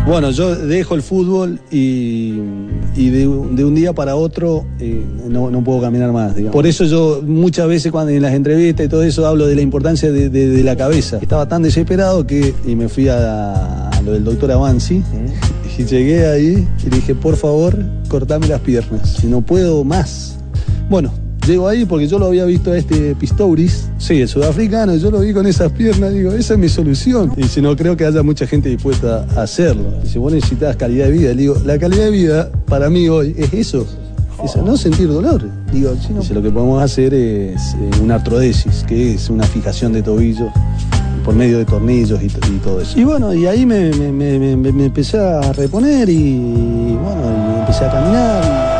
Bueno, yo dejo el fútbol y de un día para otro no puedo caminar más, digamos. Por eso yo muchas veces cuando en las entrevistas y todo eso hablo de la importancia de la cabeza. Estaba tan desesperado y me fui a lo del doctor Avanzi y llegué ahí y le dije, por favor, cortame las piernas, no puedo más. Bueno, llego ahí porque yo lo había visto a Pistorius, sí, el sudafricano, yo lo vi con esas piernas, digo, esa es mi solución. Y si no, creo que haya mucha gente dispuesta a hacerlo. Si vos necesitas calidad de vida, le digo, la calidad de vida para mí hoy es eso, no sentir dolor. Digo, si lo que podemos hacer es una artrodesis, que es una fijación de tobillo por medio de tornillos y todo eso. Y bueno, y ahí me empecé a reponer y bueno, y empecé a caminar.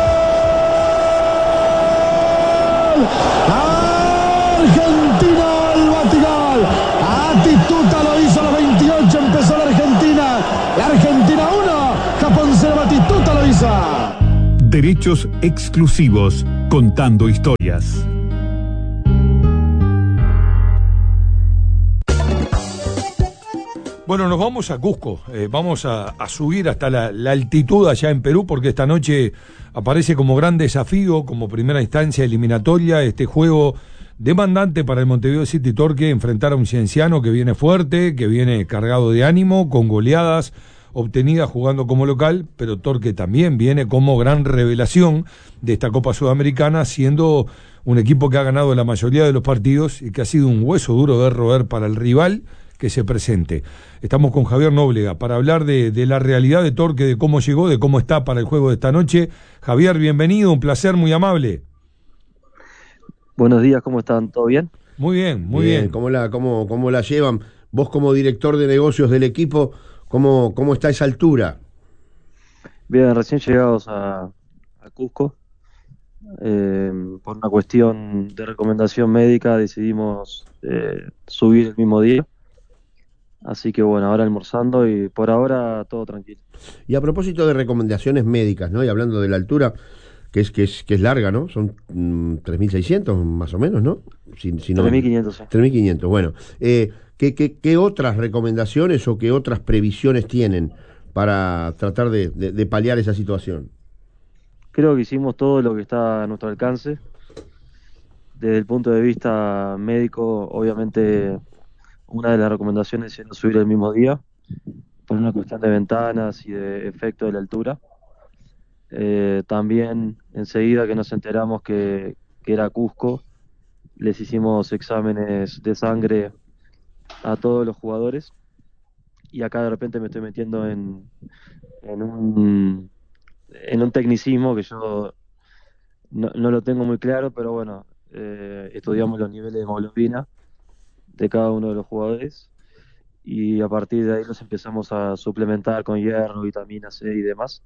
Argentina al Batigol. Batistuta lo hizo a los 28, empezó la Argentina. La Argentina 1, Japón 0, Batistuta lo hizo. Derechos exclusivos, contando historias. Bueno, nos vamos a Cusco, vamos a subir hasta la altitud allá en Perú, porque esta noche aparece como gran desafío, como primera instancia eliminatoria, este juego demandante para el Montevideo City Torque, enfrentar a un Cienciano que viene fuerte, que viene cargado de ánimo, con goleadas obtenidas jugando como local, pero Torque también viene como gran revelación de esta Copa Sudamericana, siendo un equipo que ha ganado la mayoría de los partidos y que ha sido un hueso duro de roer para el rival que se presente. Estamos con Javier Nóblega para hablar de la realidad de Torque, de cómo llegó, de cómo está para el juego de esta noche. Javier, bienvenido, un placer, muy amable. Buenos días, ¿cómo están? ¿Todo bien? Muy bien, muy bien. ¿Cómo la llevan? Vos como director de negocios del equipo, ¿cómo está esa altura? Bien, recién llegados a Cusco. Por una cuestión de recomendación médica decidimos subir el mismo día. Así que bueno, ahora almorzando y por ahora todo tranquilo. Y a propósito de recomendaciones médicas, ¿no? Y hablando de la altura, que es larga, ¿no? Son 3.600 más o menos, ¿no? Si no, 3.500, sí. 3.500, bueno. ¿Qué otras recomendaciones o qué otras previsiones tienen para tratar de paliar esa situación? Creo que hicimos todo lo que está a nuestro alcance. Desde el punto de vista médico, obviamente, una de las recomendaciones es no subir el mismo día, por una cuestión de ventanas y de efecto de la altura. También, enseguida que nos enteramos que era Cusco, les hicimos exámenes de sangre a todos los jugadores. Y acá de repente me estoy metiendo en un tecnicismo que yo no lo tengo muy claro, pero bueno, estudiamos los niveles de hemoglobina de cada uno de los jugadores y a partir de ahí los empezamos a suplementar con hierro, vitamina C y demás,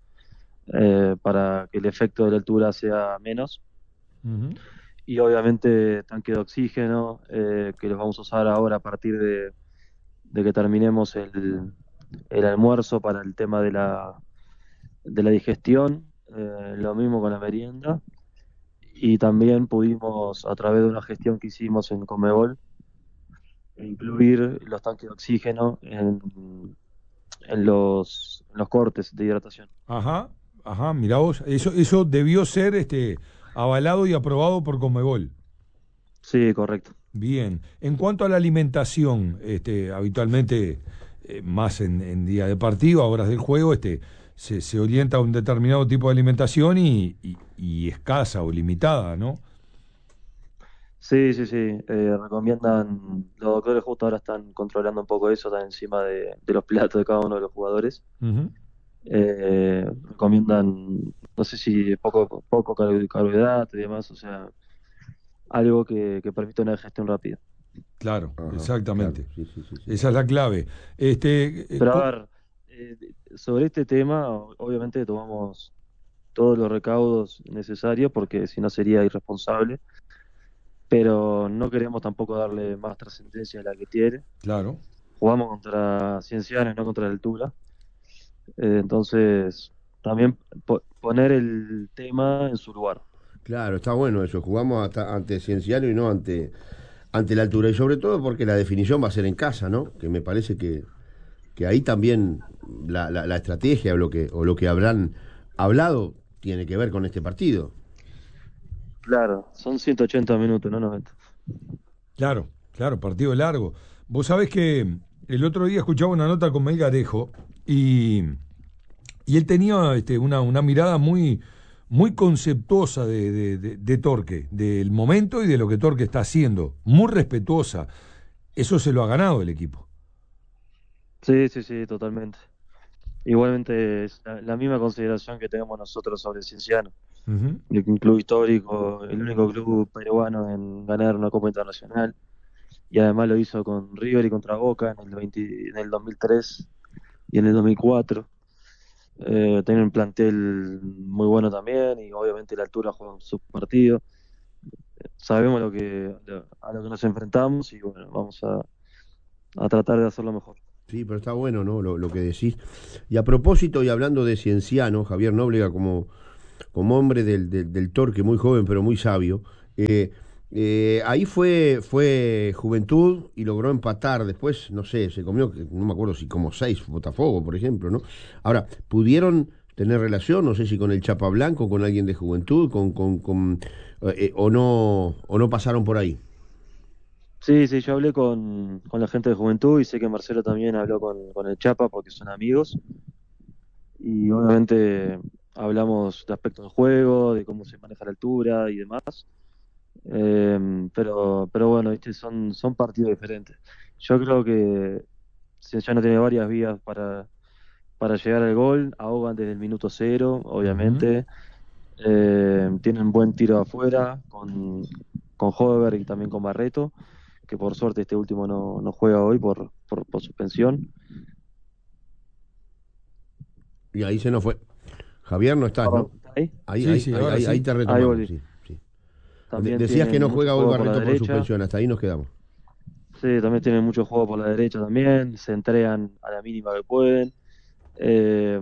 para que el efecto de la altura sea menos. Uh-huh. Y obviamente tanque de oxígeno, que los vamos a usar ahora a partir de que terminemos el almuerzo para el tema de la digestión, lo mismo con la merienda. Y también pudimos, a través de una gestión que hicimos en Conmebol, incluir los tanques de oxígeno en los cortes de hidratación. Ajá, mirá vos, eso debió ser avalado y aprobado por Conmebol. Sí, correcto. Bien, en cuanto a la alimentación, habitualmente, más en día de partido, a horas del juego, se orienta a un determinado tipo de alimentación y escasa o limitada, ¿no? Sí. Recomiendan, los doctores justo ahora están controlando un poco eso, están encima de los platos de cada uno de los jugadores. Uh-huh. Recomiendan, no sé si poco carbohidrato y demás, o sea, algo que permita una digestión rápida. Claro, Ajá, exactamente. Claro. Sí. Esa es la clave. Pero a ver, sobre este tema, obviamente tomamos todos los recaudos necesarios porque si no sería irresponsable, pero no queremos tampoco darle más trascendencia a la que tiene. Claro. Jugamos contra Ciencianos, no contra la altura. Entonces, también poner el tema en su lugar. Claro, está bueno eso. Jugamos ante Cienciano y no ante la altura. Y sobre todo porque la definición va a ser en casa, ¿no? Que me parece que ahí también la estrategia o lo que habrán hablado tiene que ver con este partido. Claro, son 180 minutos, no 90. Claro, claro, partido largo. Vos sabés que el otro día escuchaba una nota con Melgarejo y él tenía una mirada muy conceptuosa de Torque, del momento y de lo que Torque está haciendo, muy respetuosa. Eso se lo ha ganado el equipo. Sí, sí, sí, totalmente. Igualmente es la misma consideración que tenemos nosotros sobre Cienciano. Ujú. Un club histórico, el único club peruano en ganar una Copa Internacional. Y además lo hizo con River y contra Boca en el 2003 y en el 2004. Tiene un plantel muy bueno también y obviamente la altura juega su partido. Sabemos a lo que nos enfrentamos y bueno, vamos a tratar de hacerlo mejor. Sí, pero está bueno, ¿no? Lo que decís. Y a propósito, y hablando de Cienciano, Javier Nóbrega como hombre del Torque, muy joven pero muy sabio, ahí fue Juventud y logró empatar. Después, no sé, se comió, no me acuerdo si como 6 Botafogo, por ejemplo, ¿no? Ahora, ¿pudieron tener relación, no sé si con el Chapa Blanco, con alguien de Juventud, o no pasaron por ahí? Sí, sí, yo hablé con la gente de Juventud y sé que Marcelo también habló con el Chapa porque son amigos y obviamente hablamos de aspectos del juego, de cómo se maneja la altura y demás. Pero bueno, ¿viste? Son partidos diferentes. Yo creo que Cienciano tiene varias vías para llegar al gol, ahogan desde el minuto cero, Ujú. obviamente. Tienen buen tiro afuera con Hover y también con Barreto, que por suerte este último no juega hoy por suspensión. Y ahí se nos fue. Javier, no estás, Perdón, ¿no? ¿está ahí? Sí, sí, ahora Ahí sí. te Ahí retomamos, volví. sí, sí. También Decías que tienen no mucho juega hoy juego por la Barreto por derecha. suspensión, hasta ahí nos quedamos. Sí, también tienen mucho juego por la derecha también. Se entregan a la mínima que pueden. Eh,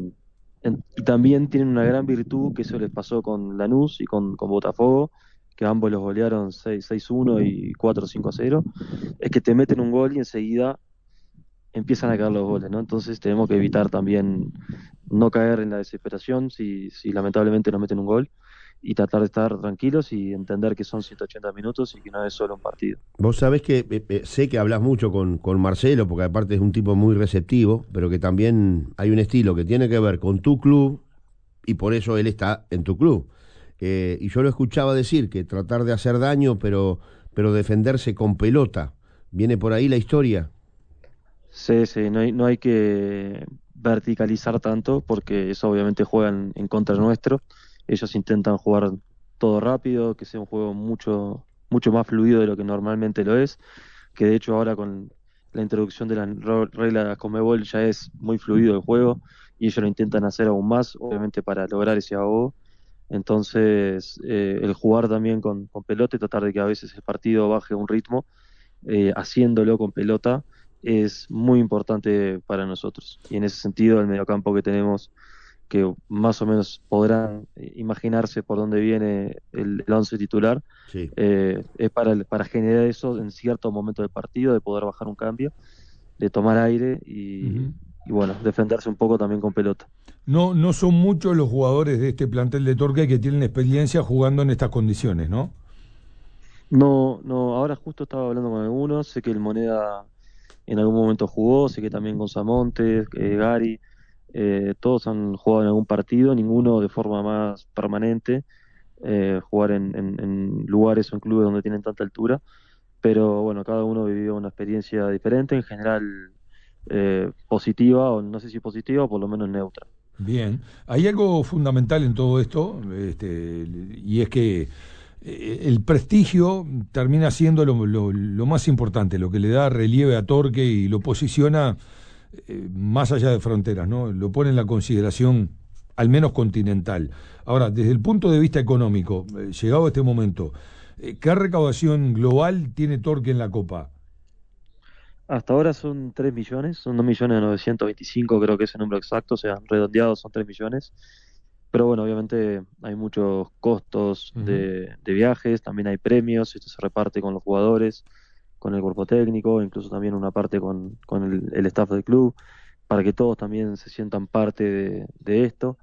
y también tienen una gran virtud, que eso les pasó con Lanús y con Botafogo, que ambos los golearon 6-1 y 4-5-0, es que te meten un gol y enseguida empiezan a caer los goles, ¿no? Entonces tenemos que evitar también no caer en la desesperación si lamentablemente nos meten un gol y tratar de estar tranquilos y entender que son 180 minutos y que no es solo un partido. Vos sabés que sé que hablas mucho con Marcelo, porque aparte es un tipo muy receptivo, pero que también hay un estilo que tiene que ver con tu club y por eso él está en tu club. Y yo lo escuchaba decir que tratar de hacer daño, pero defenderse con pelota. ¿Viene por ahí la historia? Sí, sí, no hay que verticalizar tanto porque eso obviamente juega en contra nuestro. Ellos intentan jugar todo rápido, que sea un juego mucho más fluido de lo que normalmente lo es, que de hecho ahora con la introducción de las reglas de Conmebol ya es muy fluido el juego y ellos lo intentan hacer aún más, obviamente para lograr ese ahogo. Entonces, el jugar también con pelota y tratar de que a veces el partido baje un ritmo, haciéndolo con pelota es muy importante para nosotros. Y en ese sentido, el mediocampo que tenemos, que más o menos podrán imaginarse por dónde viene el once titular, Sí. es para generar eso en cierto momento del partido, de poder bajar un cambio, de tomar aire Ujú. y bueno, defenderse un poco también con pelota. No, no son muchos los jugadores de este plantel de Torque que tienen experiencia jugando en estas condiciones, ¿no? No, no, ahora justo estaba hablando con algunos, sé que el Moneda en algún momento jugó, sé que también Gonzamontes, Gary, todos han jugado en algún partido, ninguno de forma más permanente, jugar en lugares o en clubes donde tienen tanta altura, pero bueno, cada uno vivió una experiencia diferente, en general positiva, o no sé si positiva, o por lo menos neutra. Bien. Hay algo fundamental en todo esto, y es que el prestigio termina siendo lo más importante, lo que le da relieve a Torque y lo posiciona más allá de fronteras, ¿no? Lo pone en la consideración al menos continental. Ahora, desde el punto de vista económico, llegado a este momento, ¿qué recaudación global tiene Torque en la Copa? Hasta ahora son 3 millones, son 2.925.000, creo que es el número exacto, o sea, redondeados son 3 millones. Pero bueno, obviamente hay muchos costos Ujú. de viajes, también hay premios, esto se reparte con los jugadores, con el cuerpo técnico, incluso también una parte con el staff del club. para que todos también se sientan parte de esto.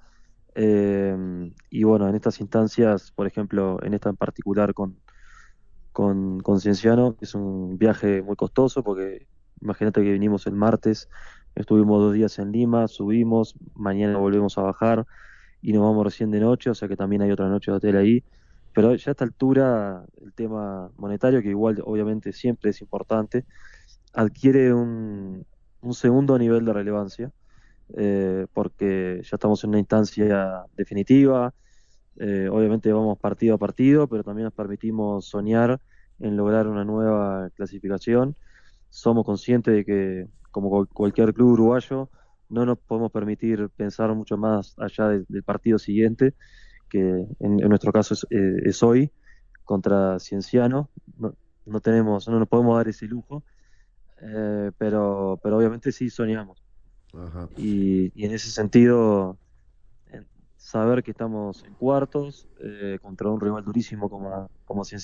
Y bueno, en estas instancias, por ejemplo, en esta en particular con Cienciano, es un viaje muy costoso porque imagínate que vinimos el martes, estuvimos 2 días en Lima, subimos, mañana volvemos a bajar y nos vamos recién de noche, o sea que también hay otra noche de hotel ahí. Pero ya a esta altura el tema monetario, que igual obviamente siempre es importante, adquiere un segundo nivel de relevancia, porque ya estamos en una instancia definitiva. Obviamente vamos partido a partido, pero también nos permitimos soñar en lograr una nueva clasificación. Somos conscientes de que, como cualquier club uruguayo, no nos podemos permitir pensar mucho más allá del partido siguiente, que en nuestro caso es hoy, contra Cienciano. No nos podemos dar ese lujo, pero obviamente sí soñamos. Ajá. Y en ese sentido, saber que estamos en cuartos, contra un rival durísimo como Cienciano.